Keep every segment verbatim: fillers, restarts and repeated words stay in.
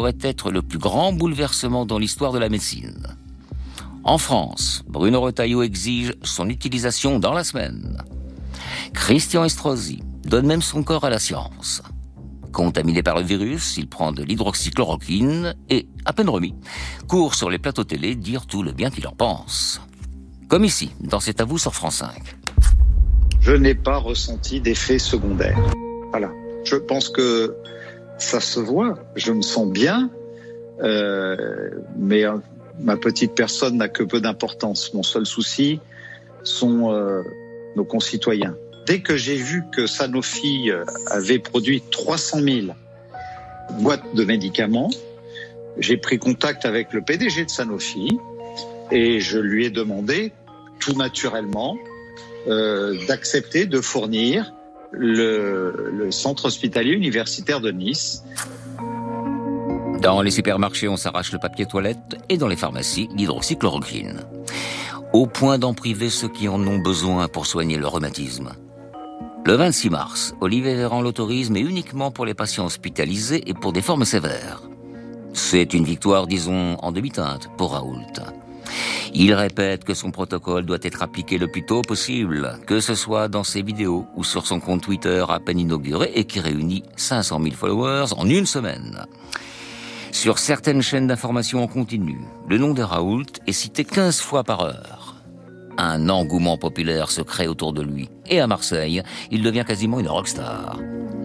pourrait être le plus grand bouleversement dans l'histoire de la médecine. En France, Bruno Retailleau exige son utilisation dans la semaine. Christian Estrosi donne même son corps à la science. Contaminé par le virus, il prend de l'hydroxychloroquine et, à peine remis, court sur les plateaux télé dire tout le bien qu'il en pense. Comme ici, dans C'est à vous sur France cinq. Je n'ai pas ressenti d'effet secondaire. Voilà. Je pense que ça se voit. Je me sens bien, euh, mais euh, ma petite personne n'a que peu d'importance. Mon seul souci sont euh, nos concitoyens. Dès que j'ai vu que Sanofi avait produit trois cent mille boîtes de médicaments, j'ai pris contact avec le P D G de Sanofi et je lui ai demandé, tout naturellement, euh, d'accepter de fournir le, le centre hospitalier universitaire de Nice. Dans les supermarchés, on s'arrache le papier toilette et dans les pharmacies, l'hydroxychloroquine. Au point d'en priver ceux qui en ont besoin pour soigner le rhumatisme. Le vingt-six mars, Olivier Véran l'autorise, mais uniquement pour les patients hospitalisés et pour des formes sévères. C'est une victoire, disons, en demi-teinte pour Raoult. Il répète que son protocole doit être appliqué le plus tôt possible, que ce soit dans ses vidéos ou sur son compte Twitter à peine inauguré et qui réunit cinq cent mille followers en une semaine. Sur certaines chaînes d'information en continu, le nom de Raoult est cité quinze fois par heure. Un engouement populaire se crée autour de lui. Et à Marseille, il devient quasiment une rockstar.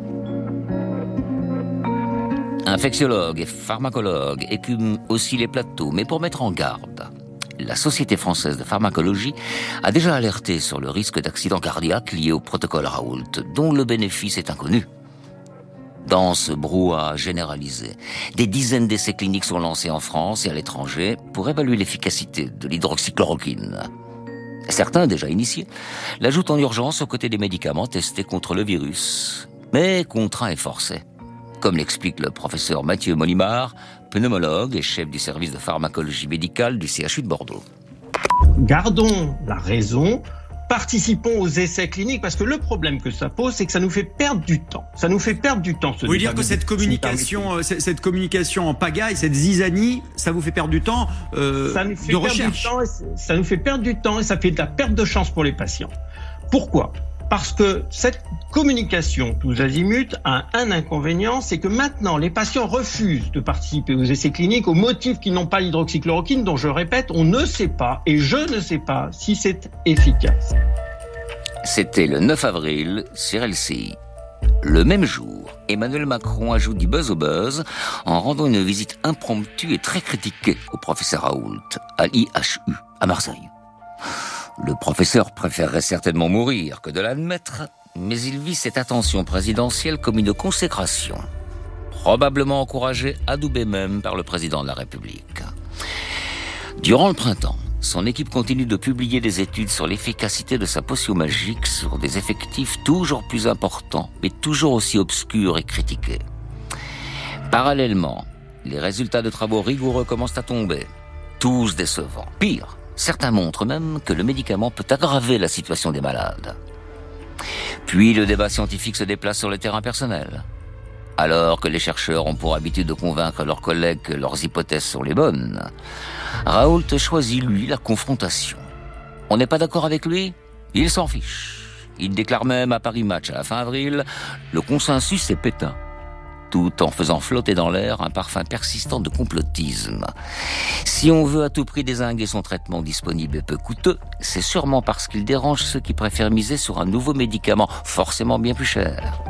Infectiologues et pharmacologues écument aussi les plateaux, mais pour mettre en garde. La Société française de pharmacologie a déjà alerté sur le risque d'accident cardiaque lié au protocole Raoult, dont le bénéfice est inconnu. Dans ce brouhaha généralisé, des dizaines d'essais cliniques sont lancés en France et à l'étranger pour évaluer l'efficacité de l'hydroxychloroquine. Certains, déjà initiés, l'ajoutent en urgence aux côtés des médicaments testés contre le virus, mais contraints et forcés. Comme l'explique le professeur Mathieu Molimard, pneumologue et chef du service de pharmacologie médicale du C H U de Bordeaux. Gardons la raison, participons aux essais cliniques, parce que le problème que ça pose, c'est que ça nous fait perdre du temps. Ça nous fait perdre du temps. Ce vous voulez dire que cette communication, cette communication en pagaille, cette zizanie, ça vous fait perdre du temps euh, ça nous fait de perdre recherche. Du temps, ça nous fait perdre du temps et ça fait de la perte de chance pour les patients. Pourquoi ? Parce que cette communication tous azimuts a un inconvénient, c'est que maintenant les patients refusent de participer aux essais cliniques au motif qu'ils n'ont pas l'hydroxychloroquine, dont je répète, on ne sait pas, et je ne sais pas si c'est efficace. C'était le neuf avril sur L C I. Le même jour, Emmanuel Macron ajoute du buzz au buzz en rendant une visite impromptue et très critiquée au professeur Raoult, à l'I H U, à Marseille. Le professeur préférerait certainement mourir que de l'admettre, mais il vit cette attention présidentielle comme une consécration, probablement encouragée, adoubée même par le président de la République. Durant le printemps, son équipe continue de publier des études sur l'efficacité de sa potion magique sur des effectifs toujours plus importants, mais toujours aussi obscurs et critiqués. Parallèlement, les résultats de travaux rigoureux commencent à tomber, tous décevants. Pire, certains montrent même que le médicament peut aggraver la situation des malades. Puis le débat scientifique se déplace sur le terrain personnel. Alors que les chercheurs ont pour habitude de convaincre leurs collègues que leurs hypothèses sont les bonnes, Raoult choisit, lui, la confrontation. On n'est pas d'accord avec lui ? Il s'en fiche. Il déclare même à Paris Match à la fin avril « Le consensus est pétain », tout en faisant flotter dans l'air un parfum persistant de complotisme. Si on veut à tout prix dézinguer son traitement disponible et peu coûteux, c'est sûrement parce qu'il dérange ceux qui préfèrent miser sur un nouveau médicament forcément bien plus cher.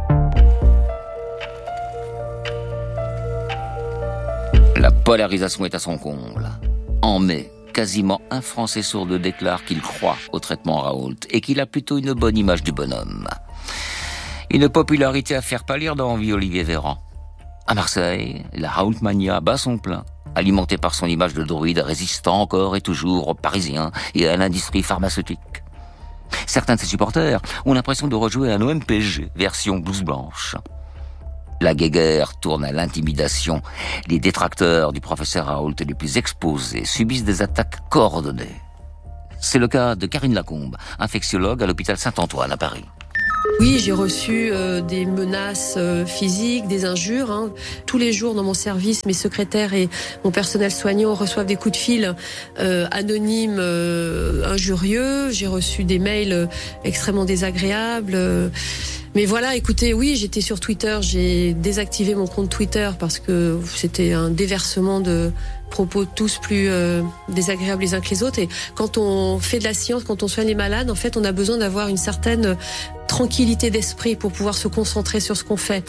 La polarisation est à son comble. En mai, quasiment un Français sur deux déclare qu'il croit au traitement Raoult et qu'il a plutôt une bonne image du bonhomme. Une popularité à faire pâlir d'envie Olivier Véran. À Marseille, la Raoultmania bat son plein, alimentée par son image de druide résistant encore et toujours aux Parisiens et à l'industrie pharmaceutique. Certains de ses supporters ont l'impression de rejouer un O M P G version blouse blanche. La guéguerre tourne à l'intimidation. Les détracteurs du professeur Raoult les plus exposés subissent des attaques coordonnées. C'est le cas de Karine Lacombe, infectiologue à l'hôpital Saint-Antoine à Paris. Oui, j'ai reçu euh, des menaces euh, physiques, des injures. Hein. Tous les jours dans mon service, mes secrétaires et mon personnel soignant reçoivent des coups de fil euh, anonymes, euh, injurieux. J'ai reçu des mails euh, extrêmement désagréables. Euh, mais voilà, écoutez, oui, j'étais sur Twitter. J'ai désactivé mon compte Twitter parce que c'était un déversement de propos tous plus euh, désagréables les uns que les autres. Et quand on fait de la science, quand on soigne les malades, en fait, on a besoin d'avoir une certaine tranquillité d'esprit pour pouvoir se concentrer sur ce qu'on fait.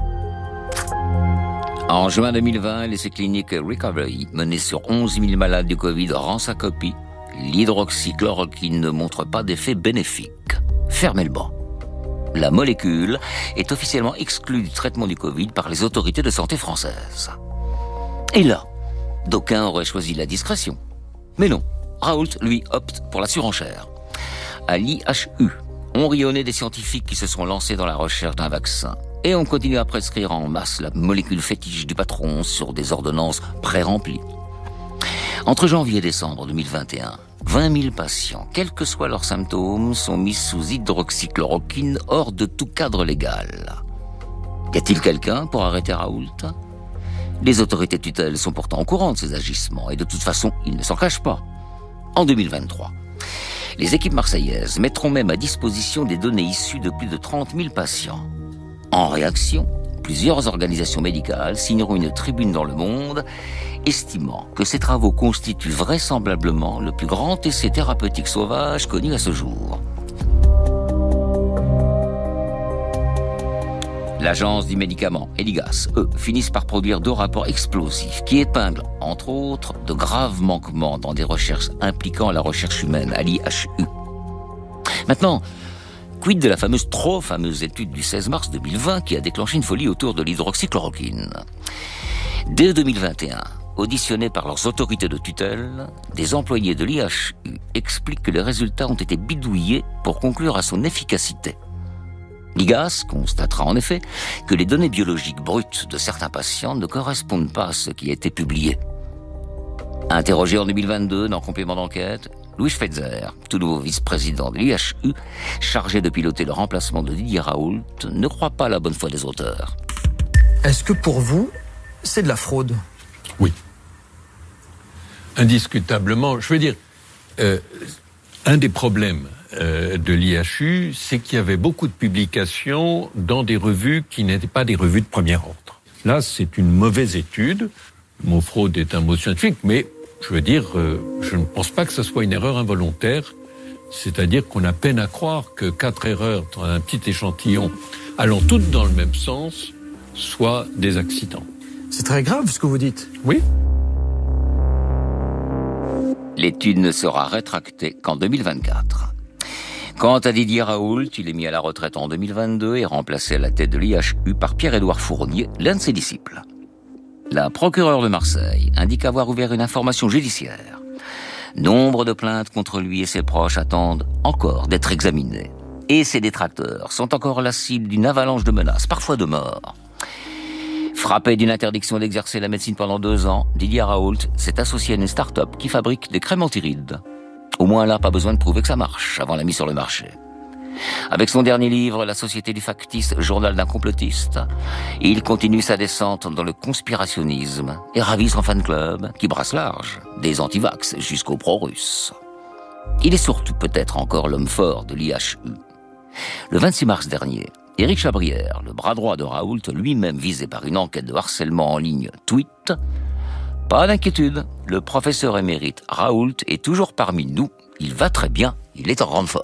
En juin deux mille vingt, l'essai clinique Recovery, mené sur onze mille malades du Covid, rend sa copie. L'hydroxychloroquine ne montre pas d'effet bénéfique. Fermez le banc. La molécule est officiellement exclue du traitement du Covid par les autorités de santé françaises. Et là, d'aucuns auraient choisi la discrétion. Mais non, Raoult, lui, opte pour la surenchère. À l'I H U, on rionnait des scientifiques qui se sont lancés dans la recherche d'un vaccin. Et on continue à prescrire en masse la molécule fétiche du patron sur des ordonnances pré-remplies. Entre janvier et décembre deux mille vingt et un, vingt mille patients, quels que soient leurs symptômes, sont mis sous hydroxychloroquine hors de tout cadre légal. Y a-t-il quelqu'un pour arrêter Raoult ? Les autorités de tutelle sont pourtant au courant de ces agissements et de toute façon, ils ne s'en cachent pas. En deux mille vingt-trois, les équipes marseillaises mettront même à disposition des données issues de plus de trente mille patients. En réaction, plusieurs organisations médicales signeront une tribune dans Le Monde, estimant que ces travaux constituent vraisemblablement le plus grand essai thérapeutique sauvage connu à ce jour. L'agence du médicament et l'I G A S, eux, finissent par produire deux rapports explosifs qui épinglent, entre autres, de graves manquements dans des recherches impliquant la recherche humaine à l'I H U. Maintenant, quid de la fameuse, trop fameuse étude du seize mars deux mille vingt qui a déclenché une folie autour de l'hydroxychloroquine. Dès deux mille vingt et un, auditionnés par leurs autorités de tutelle, des employés de l'I H U expliquent que les résultats ont été bidouillés pour conclure à son efficacité. L'I G A S constatera en effet que les données biologiques brutes de certains patients ne correspondent pas à ce qui a été publié. Interrogé en deux mille vingt-deux dans complément d'enquête, Louis Schweitzer, tout nouveau vice-président de l'I H U, chargé de piloter le remplacement de Didier Raoult, ne croit pas à la bonne foi des auteurs. Est-ce que pour vous, c'est de la fraude ? Oui. Indiscutablement. Je veux dire, euh, un des problèmes euh, de l'I H U, c'est qu'il y avait beaucoup de publications dans des revues qui n'étaient pas des revues de premier ordre. Là, c'est une mauvaise étude. Le mot fraude est un mot scientifique, mais je veux dire, euh, je ne pense pas que ce soit une erreur involontaire. C'est-à-dire qu'on a peine à croire que quatre erreurs dans un petit échantillon, allant toutes dans le même sens, soient des accidents. C'est très grave ce que vous dites. Oui. L'étude ne sera rétractée qu'en deux mille vingt-quatre. Quant à Didier Raoult, il est mis à la retraite en deux mille vingt-deux et remplacé à la tête de l'I H U par Pierre-Édouard Fournier, l'un de ses disciples. La procureure de Marseille indique avoir ouvert une information judiciaire. Nombre de plaintes contre lui et ses proches attendent encore d'être examinées. Et ses détracteurs sont encore la cible d'une avalanche de menaces, parfois de mort. Frappé d'une interdiction d'exercer la médecine pendant deux ans, Didier Raoult s'est associé à une start-up qui fabrique des crèmes antirides. Au moins là, pas besoin de prouver que ça marche avant la mise sur le marché. Avec son dernier livre, La Société du factice, journal d'un complotiste, il continue sa descente dans le conspirationnisme et ravit son fan club qui brasse large, des antivax jusqu'aux pro-russes. Il est surtout peut-être encore l'homme fort de l'I H U. Le vingt-six mars dernier, Éric Chabrière, le bras droit de Raoult, lui-même visé par une enquête de harcèlement en ligne, tweet « Pas d'inquiétude, le professeur émérite Raoult est toujours parmi nous, il va très bien, il est en grande forme ».